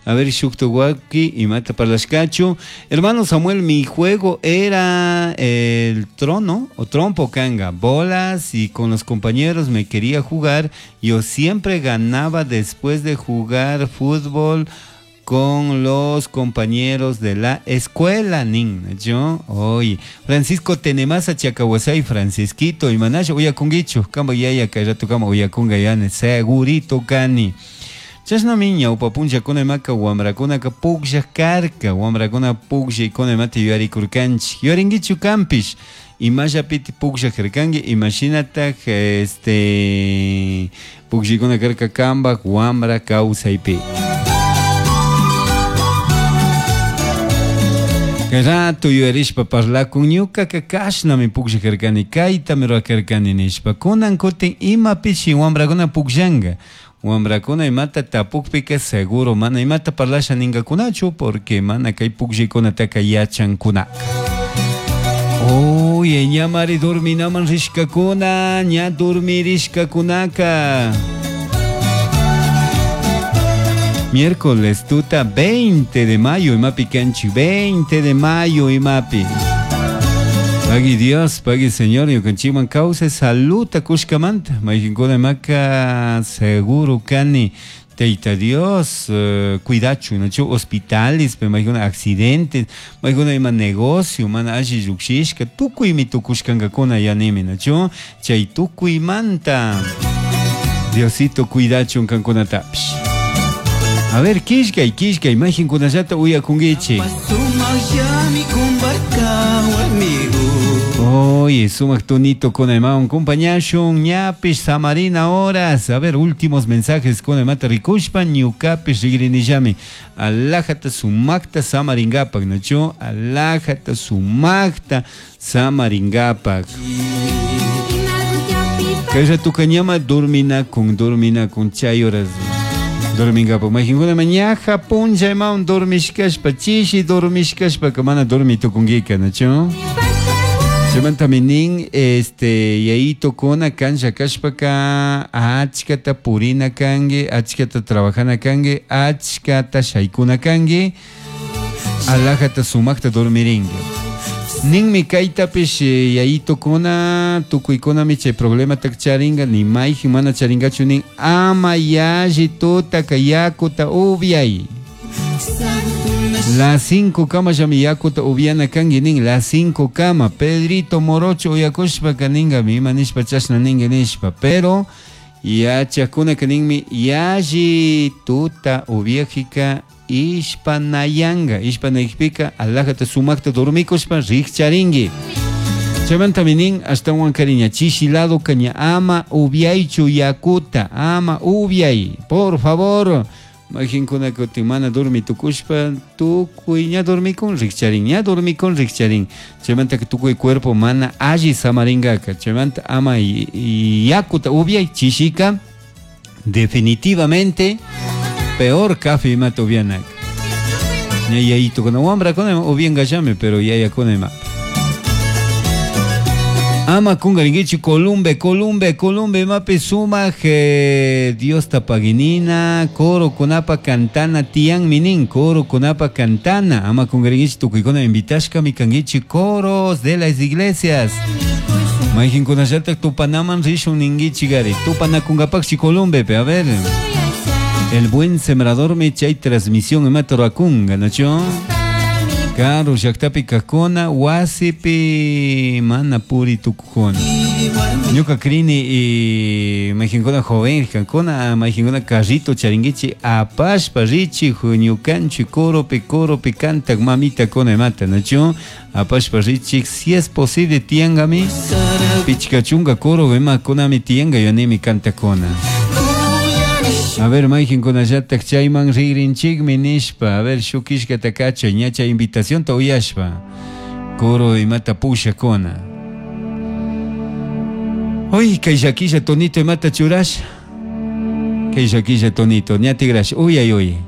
A ver, Shuktuwaki y Mata Parlascacho. Hermano Samuel, mi juego era el trono o trompo canga, bolas, y con los compañeros me quería jugar. Yo siempre ganaba después de jugar fútbol con los compañeros de la escuela, yo, oye, Francisco Tenemasa Chacahuasay, Francisquito, y Manasha, Uyakungicho, Camba Yaya, Kairato Cama, Uyakunga Yane, segurito Cani. Chasna miña, upapuncha con emaca, Wambracona Capuxa Carca, Wambracona Puxa y con emate Yari Kurkanch, Yoringichu Campish, y Masha Piti Puxa Jerkangi, imagínate, Puxicona Carca Camba, Wambra, Causa y Pi. Que rato yo erishpa parla con ñuka kakashna mi puksha kerkani kaita miro kerkani nishpa kunan koten ima pichi wambraguna pukshanga wambraguna imata tapukpika seguro mana imata parlasha ninga kunachu porque mana kay pukshikuna taka yachan kunak. Oye, ña mari dorminaman rishkakuna, ña dormirishkakunaka. Miércoles tuta 20 de mayo y mapi canchi 20 de mayo y mapi. Pagui Dios, pagui Señor, yo canchiman causa saluta kushkamanta. Majinkona maca seguro cani. Teita Dios, cuidacho, ¿no? Hospitales, me imagino accidentes, me imagino ima negocio, man aji yuxishka, tukui mi tukushkanga kona yanimi, ¿no? Chay tukui manta. Diosito cuidacho kankona tapsh. A ver, kishkay, imagín con allá uya con gichi. Oye, sumak tonito con el un compañero, ñapish samarina horas. A ver, últimos mensajes con el mata rikushpan, ñukapish rigrinijami. Alájata sumakta samaringapak, ¿no? Alájata sumakta samaringapak. Kaya tu kanyama dormina con chay horas. Dorminga po majinguna mañaja punja maun dormishkashpa chishi dormishkashpa kamana dormito kungika nacho. Semanta minin yaito kona kanja kashpaka achkata purina kange achkata trabajana kange achkata shaykuna kange alajata sumakta dormiringa. Nin mi kaita pish yaito kona tukuikona miche problema tak charinga ni mai himana charinga chunin ama yaji tota kayakuta ubiai. Las 5 camas ya mi yakuta ubiana kangi nin las 5 camas Pedrito Morocho uyakushpa kaninga mi manishpa chashna ninga nishpa pero ya chakuna kanin mi yaji tota ubiajika Ishpanayanga, Ishpanaypika, alajata sumakta dormikoshpa, richcharingi. Chavanta minin hasta un cariña, chishilado caña, ama ubiaichu yakuta, ama ubiai, por favor. Majin kuna kotimana dormi tukushpa, tu kuiña dormi con richcharin, ya dormi con richcharin. Chavanta que tu cuerpo mana aji samaringaka, chavanta ama yakuta ubiai, chishika, definitivamente. Peor café mato bianak. Ya ito con wambra con o bien gallame, pero ya con ema. Ama con garingichi Columbe mape suma que Dios tapaginina coro conapa cantana tian minin coro conapa cantana ama con garingichi tu con invitashka mi kangichi coros de las iglesias. Majin con allata tu panaman rishun ningichi gari tu panakungapaxi Columbe pe a ver. El buen sembrador me chay transmisión en Mataracunga, ¿no? Caro, Shaktapi Kakona, Wasipi, Manapuri Tukona. Ñuka Krini y Majingona joven, Kankona, Majingona Carrito, Charingichi, Apashpa, Richi, Juñucanchi, Corope, canta, mamita con mata, ¿no? Apashpa, Richi, si es posible, tiangami, Pichkachunga, Coro, Vema, Konami, tianga, Yonemi, canta Kona. A ver, Majin con allá chayman rigrinchik minishpa. A ver, shukishka takacha, ñacha invitación ta uyashpa. Coro y mata pusha kona. Uy, kaysakilla tonito y mata churash. Kaysakilla tonito, ñatigrash. Uy, ay, uy.